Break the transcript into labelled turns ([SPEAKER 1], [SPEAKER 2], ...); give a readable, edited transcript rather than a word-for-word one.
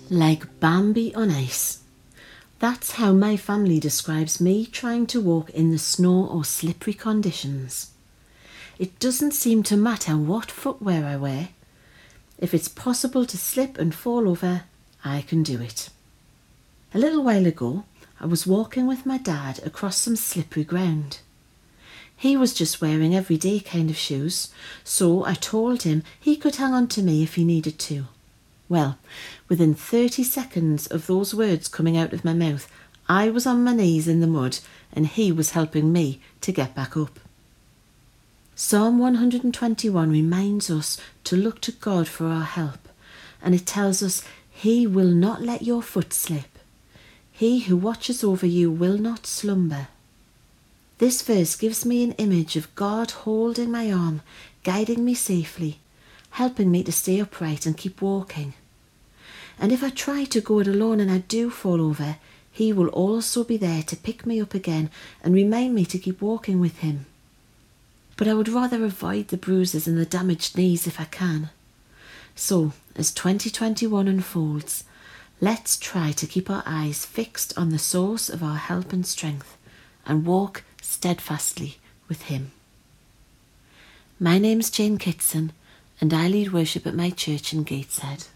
[SPEAKER 1] Like Bambi on ice. That's how my family describes me trying to walk in the snow or slippery conditions. It doesn't seem to matter what footwear I wear. If it's possible to slip and fall over, I can do it. A little while ago, I was walking with my dad across some slippery ground. He was just wearing everyday kind of shoes, so I told him he could hang on to me if he needed to. Well, within 30 seconds of those words coming out of my mouth, I was on my knees in the mud and he was helping me to get back up. Psalm 121 reminds us to look to God for our help, and it tells us He will not let your foot slip. He who watches over you will not slumber. This verse gives me an image of God holding my arm, guiding me safely, helping me to stay upright and keep walking. And if I try to go it alone and I do fall over, He will also be there to pick me up again and remind me to keep walking with Him. But I would rather avoid the bruises and the damaged knees if I can. So, as 2021 unfolds, let's try to keep our eyes fixed on the source of our help and strength and walk steadfastly with Him. My name's Jane Kitson, and I lead worship at my church in Gateshead.